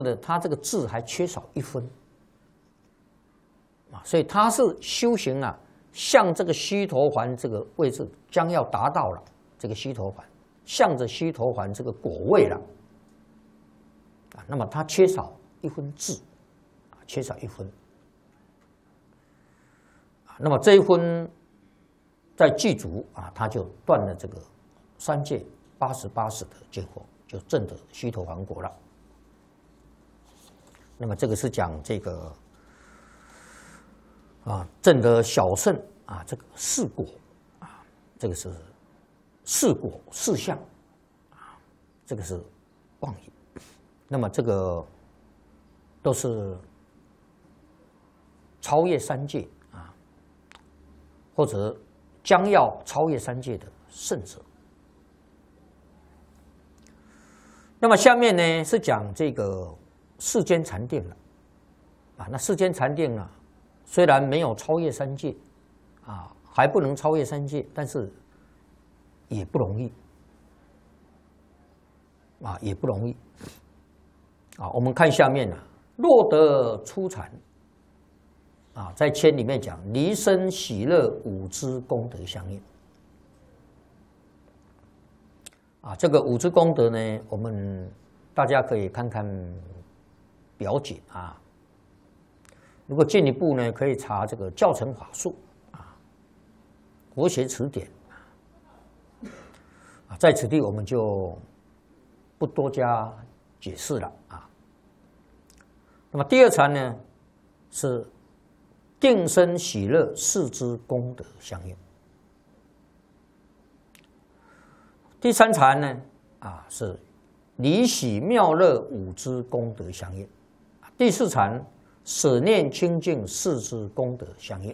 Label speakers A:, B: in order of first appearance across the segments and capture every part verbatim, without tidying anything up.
A: 的他这个智还缺少一分啊，所以他是修行啊，向这个须陀洹这个位置将要达到了，这个须陀洹向着须陀洹这个果位了啊，那么他缺少一分智啊，缺少一分啊，那么这一分在具足啊，他就断了这个三界八十八识的见惑，就证得须陀洹果了。那么这个是讲这个啊，证得小圣啊，这个四果啊，这个是四果四相啊，这个是妄语。那么这个都是超越三界啊，或者将要超越三界的圣者。那么下面呢是讲这个世间禅定了啊，那世间禅定啊，虽然没有超越三界啊，还不能超越三界，但是也不容易啊，也不容易啊。我们看下面啊，若得初禅啊，在签里面讲离生喜乐五支功德相应啊，这个五支功德呢，我们大家可以看看表解啊。如果进一步呢，可以查这个教程法术啊，国学词典啊，在此地我们就不多加解释了啊。那么第二禅呢，是定生喜乐四支功德相应。第三禅呢，啊是离喜妙乐五支功德相应。第四禅舍念清净四支功德相应。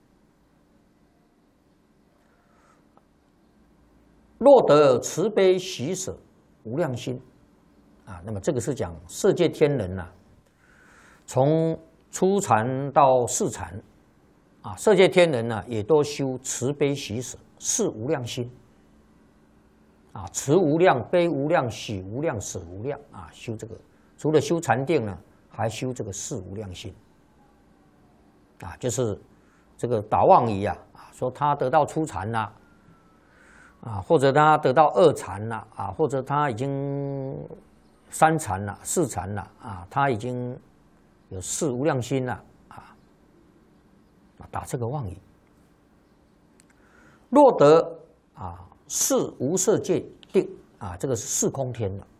A: 若得慈悲喜舍无量心啊，那么这个是讲色界天人呐、啊，从初禅到四禅啊，色界天人呢、啊、也都修慈悲喜舍四无量心啊，慈无量、悲无量、喜无量、舍无量啊，修这个除了修禅定呢，还修这个四无量心啊，就是这个打妄语啊，说他得到初禅啦，啊，或者他得到二禅了啊，或者他已经三禅了、四禅了啊，他已经有四无量心了啊，打这个妄语。若得啊四无色界定啊，这个是四空天的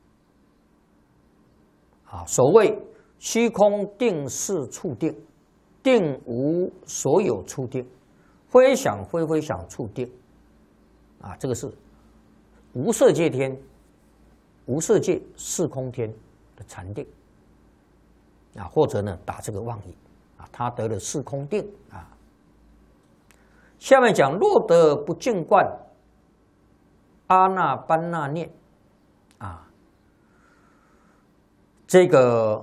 A: 啊，所谓虚空定是处定，定无所有处定，非想非非想处定啊，这个是无色界天、无色界四空天的禅定啊，或者呢打这个妄语啊，他得了四空定啊。下面讲若得不净观阿那般那念啊，这个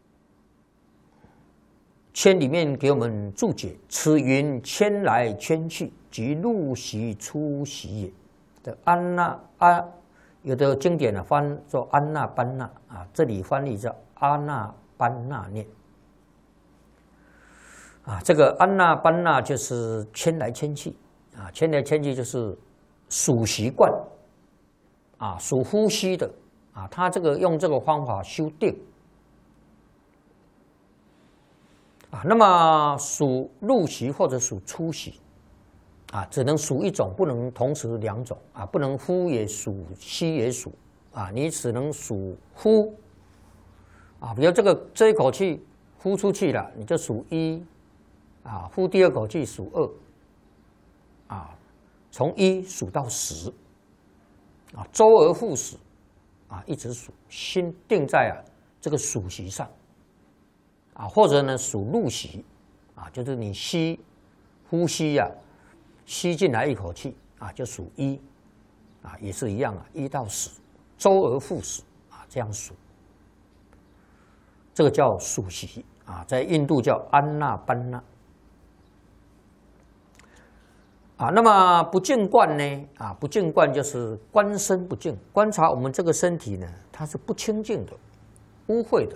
A: 签里面给我们注解：此云迁来迁去，即入息出息也。的安那阿，有的经典呢、啊、翻作安那般那啊，这里翻译叫阿那般那念啊。这个安那般那就是迁来迁去啊，迁来迁去就是数习惯啊，数呼吸的啊，他这个用这个方法修定。啊，那么属入息或者属出息，啊，只能属一种，不能同时两种啊，不能呼也属，吸也属啊，你只能属呼啊，比如这个这一口气呼出去了，你就属一啊，呼第二口气属二啊，从一数到十啊，周而复始啊，一直数，心定在啊这个数息上。啊，或者呢数入息，啊，就是你吸呼吸呀、啊，吸进来一口气啊，就数一，啊，也是一样啊，一到十，周而复始啊，这样数，这个叫数息啊，在印度叫安那般那啊。那么不净观呢？啊，不净观就是观身不净，观察我们这个身体呢，它是不清净的污秽的